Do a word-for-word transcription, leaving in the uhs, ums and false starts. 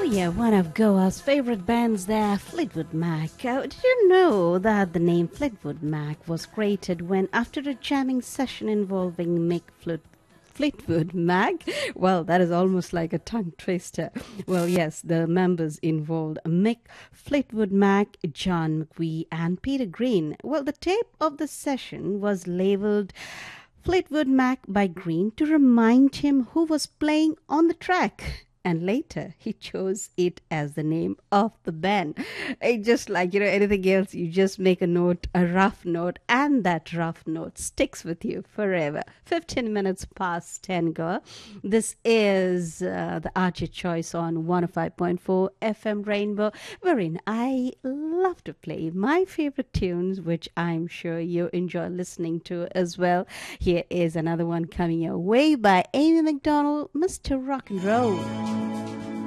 yeah, one of Goa's favorite bands there, Fleetwood Mac. Uh, did you know that the name Fleetwood Mac was created when, after a jamming session involving Mick Fleet- Fleetwood Mac? Well, that is almost like a tongue twister. Well, yes, the members involved Mick Fleetwood Mac, John McVie, and Peter Green. Well, the tape of the session was labeled Fleetwood Mac by Green to remind him who was playing on the track. And later, he chose it as the name of the band. It just like, you know, anything else, you just make a note, a rough note, and that rough note sticks with you forever. fifteen minutes past ten, go. This is uh, the Archer Choice on one oh five point four F M Rainbow, wherein I love to play my favorite tunes, which I'm sure you enjoy listening to as well. Here is another one coming your way by Amy McDonald, Mister Rock and Roll.